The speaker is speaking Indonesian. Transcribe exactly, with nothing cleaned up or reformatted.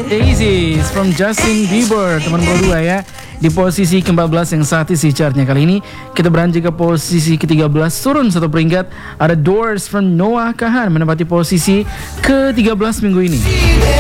Daisies from Justin Bieber, teman berdua ya. Di posisi keempat belas yang saat isi chartnya. Kali ini kita beranjak ke posisi ketiga belas, turun satu peringkat. Ada Doors from Noah Kahan menempati posisi ke tiga belas minggu ini.